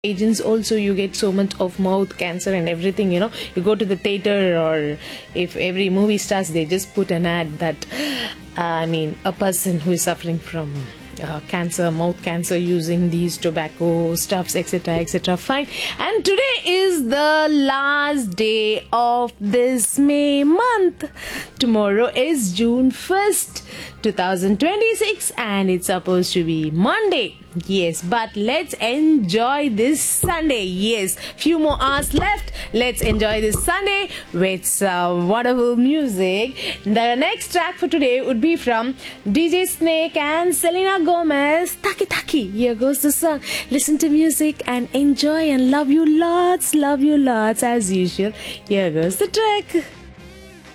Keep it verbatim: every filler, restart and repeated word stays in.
agents also you get so much of mouth cancer and everything, you know. You go to the theater, or if every movie starts, they just put an ad that uh, I mean a person who is suffering from uh, cancer, mouth cancer, using these tobacco stuffs, etc, etc. Fine. And today is the last day of this May month. Tomorrow is June first, two thousand twenty-six, and it's supposed to be Monday. Yes, but let's enjoy this Sunday. Yes, few more hours left. Let's enjoy this Sunday with some wonderful music. The next track for today would be from D J Snake and Selena Gomez, Taki Taki. Here goes the song. Listen to music and enjoy, and love you lots, love you lots as usual. Here goes the track.